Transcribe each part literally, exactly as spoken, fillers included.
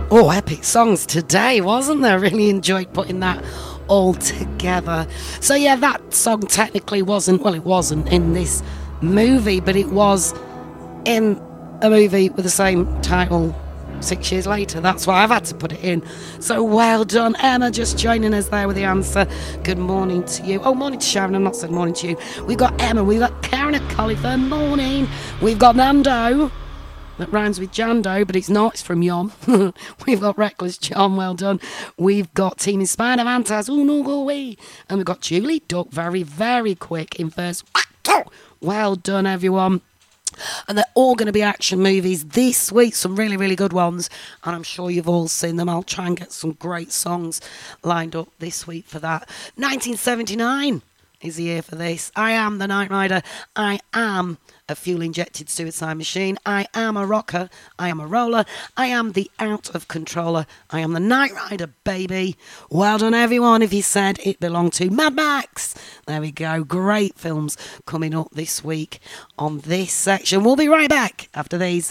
Oh, epic songs today, wasn't there? Really enjoyed putting that all together. So yeah, that song technically wasn't, well, it wasn't in this movie, but it was in a movie with the same title six years later. That's why I've had to put it in. So well done, Emma, just joining us there with the answer. Good morning to you. Oh, morning to Sharon. I've not said morning to you. We've got Emma, we've got Karen at Collyford. Morning. We've got Nando. That rhymes with Jando, but it's not. It's from Yom. We've got Reckless John, well done. We've got Team Inspired of Antas, oh no, go away. And we've got Julie Duck, very, very quick in first. Well done, everyone. And they're all going to be action movies this week, some really, really good ones. And I'm sure you've all seen them. I'll try and get some great songs lined up this week for that. nineteen seventy-nine is the year for this. I am the Night Rider. I am a fuel-injected suicide machine. I am a rocker. I am a roller. I am the out-of-controller. I am the Night Rider, baby. Well done, everyone, if you said it belonged to Mad Max. There we go. Great films coming up this week on this section. We'll be right back after these.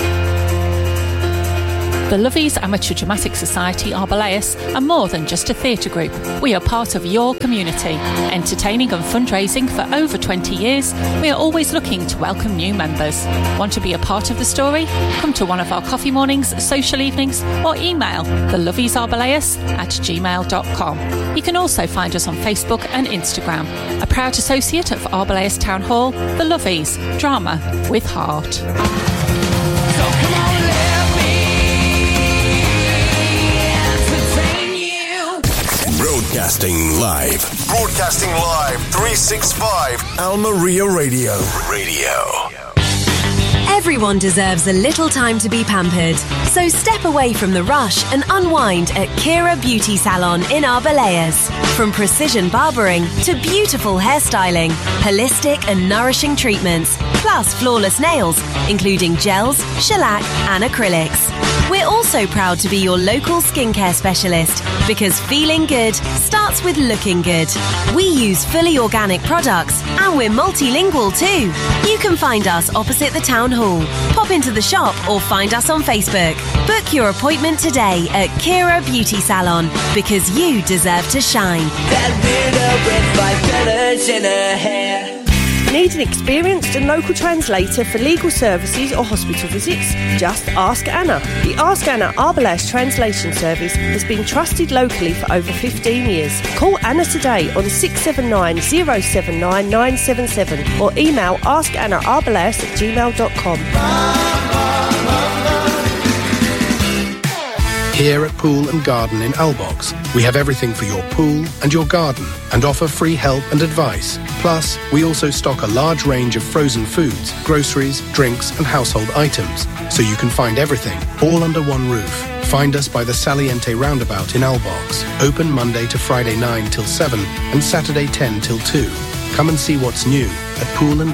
The Lovies Amateur Dramatic Society Arboleus are more than just a theatre group. We are part of your community. Entertaining and fundraising for over twenty years, we are always looking to welcome new members. Want to be a part of the story? Come to one of our coffee mornings, social evenings, or email theloviesarboleus at gmail dot com. You can also find us on Facebook and Instagram. A proud associate of Arboleus Town Hall, The Lovies, drama with heart. So come on, let me Broadcasting live. Broadcasting live. three sixty-five Almeria Radio. Radio. Everyone deserves a little time to be pampered. So step away from the rush and unwind at Kira Beauty Salon in Arboleus. From precision barbering to beautiful hairstyling, holistic and nourishing treatments, plus flawless nails, including gels, shellac and acrylics. We're also proud to be your local skincare specialist because feeling good starts with looking good. We use fully organic products and we're multilingual too. You can find us opposite the town hall. Pop into the shop or find us on Facebook. Book your appointment today at Kira Beauty Salon because you deserve to shine. That winner with five colors in her hair. Need an experienced and local translator for legal services or hospital visits? Just ask Anna. The Ask Anna Arboleus Translation Service has been trusted locally for over fifteen years. Call Anna today on six seven nine, zero seven nine, nine seven seven or email askannaarboleus at gmail dot com. Here at Pool and Garden in Albox, we have everything for your pool and your garden and offer free help and advice. Plus, we also stock a large range of frozen foods, groceries, drinks and household items, so you can find everything all under one roof. Find us by the Saliente Roundabout in Albox, open Monday to Friday nine till seven and Saturday ten till two. Come and see what's new at Pool and